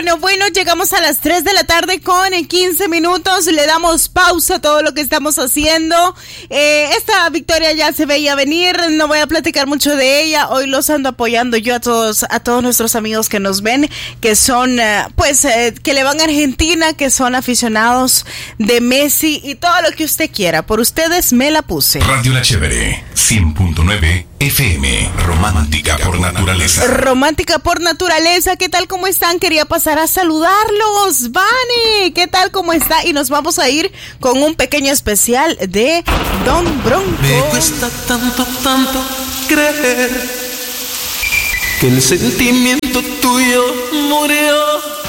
Bueno, llegamos a las 3 de la tarde con 15 minutos. Le damos pausa a todo lo que estamos haciendo. Esta victoria ya se veía venir. No voy a platicar mucho de ella. Hoy los ando apoyando yo a todos nuestros amigos que nos ven, que son, que le van a Argentina, que son aficionados de Messi y todo lo que usted quiera. Por ustedes me la puse. Radio La Chévere, 100.9 FM, romántica por naturaleza. Romántica por naturaleza, ¿qué tal? ¿Cómo están? Quería pasar a saludarlos. Vane, ¿qué tal? ¿Cómo está? Y nos vamos a ir con un pequeño especial de Don Bronco. Me cuesta tanto creer que el sentimiento tuyo murió.